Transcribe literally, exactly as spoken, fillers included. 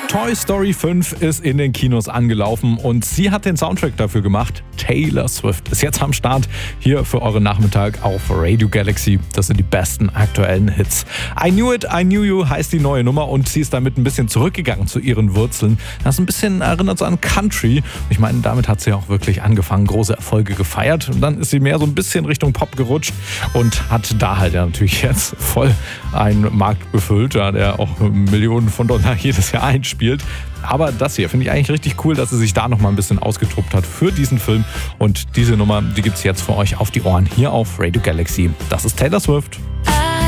Toy Story fünf ist in den Kinos angelaufen und sie hat den Soundtrack dafür gemacht. Taylor Swift ist jetzt am Start hier für euren Nachmittag auf Radio Galaxy. Das sind die besten aktuellen Hits. I Knew It, I Knew You heißt die neue Nummer und sie ist damit ein bisschen zurückgegangen zu ihren Wurzeln. Das ist ein bisschen erinnert so an Country. Ich meine, damit hat sie auch wirklich angefangen, große Erfolge gefeiert. Und dann ist sie mehr so ein bisschen Richtung Pop gerutscht und hat da halt ja natürlich jetzt voll einen Markt befüllt, ja, der auch Millionen von Dollar jedes Jahr einspielt. Aber das hier finde ich eigentlich richtig cool, dass sie sich da noch mal ein bisschen ausgetobt hat für diesen Film. Und diese Nummer, die gibt es jetzt für euch auf die Ohren hier auf Radio Galaxy. Das ist Taylor Swift.